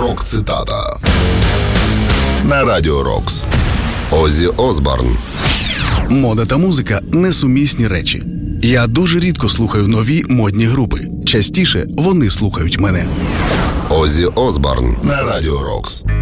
Рок-цитата на Радіо Рокс. Оззі Осборн. Мода та музика – несумісні речі. Я дуже рідко слухаю нові модні групи. Частіше вони слухають мене. Оззі Осборн на Радіо Рокс.